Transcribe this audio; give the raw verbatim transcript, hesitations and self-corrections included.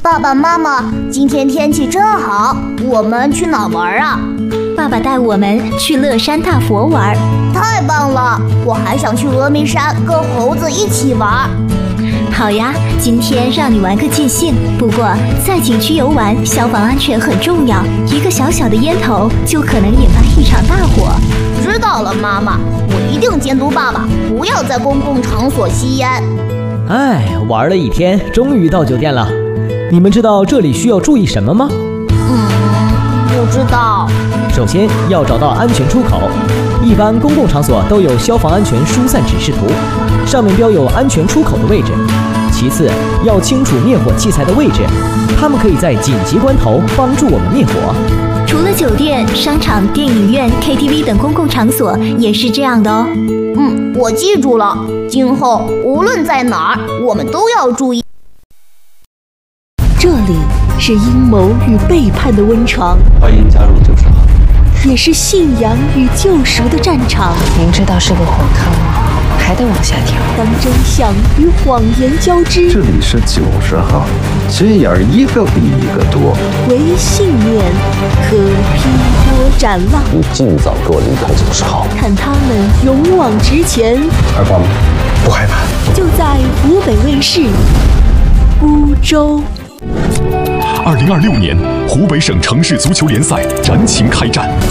爸爸妈妈，今天天气真好，我们去哪玩啊？ 爸爸带我们去乐山大佛玩。 太棒了！我还想去峨眉山跟猴子一起玩。 好呀，今天让你玩个尽兴。不过在景区游玩，消防安全很重要，一个小小的烟头就可能引发一场大火。 知道了，妈妈，我一定监督爸爸，不要在公共场所吸烟。 哎，玩了一天，终于到酒店了。你们知道这里需要注意什么吗？ 嗯，不知道。 首先要找到安全出口，一般公共场所都有消防安全疏散指示图，上面标有安全出口的位置。其次要清楚灭火器材的位置，它们可以在紧急关头帮助我们灭火。 除了酒店、商场、电影院、K T V 等公共场所也是这样的哦。 嗯，我记住了，今后无论在哪儿，我们都要注意。 这里是阴谋与背叛的温床， 欢迎加入九十号， 也是信仰与救赎的战场。 明知道是个火坑，还得往下跳。 当真相与谎言交织， 这里是九十号，心眼儿一个比一个多。 唯信念可劈波斩浪。 你尽早给我离开九十号， 看他们勇往直前。 害怕吗？不害怕。 就在湖北卫视孤舟。 二零二六年湖北省城市足球联赛燃情开战。